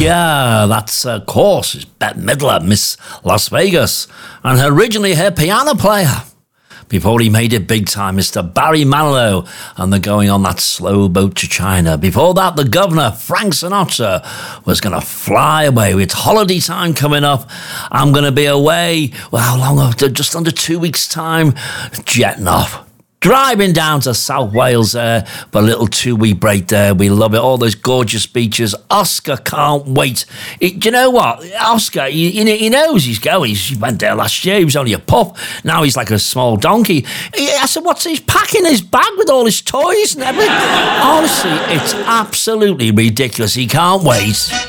Yeah, that's, of course, it's Bette Midler, Miss Las Vegas, and originally her piano player. Before he made it big time, Mr. Barry Manilow, and they're going on that slow boat to China. Before that, the governor, Frank Sinatra, was going to fly away. It's holiday time coming up. I'm going to be away, well, how long? Just under 2 weeks' time, jetting off. Driving down to South Wales there for a little 2-week break there. We love it. All those gorgeous beaches. Oscar can't wait. Do you know what? Oscar, he knows he's going. He went there last year. He was only a pup. Now he's like a small donkey. I said, what's he's packing his bag with all his toys and everything? Honestly, it's absolutely ridiculous. He can't wait.